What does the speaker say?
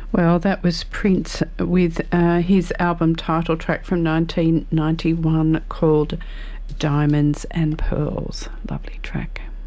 Well, that was Prince with his album title track from 1991 called Diamonds and Pearls. Lovely track.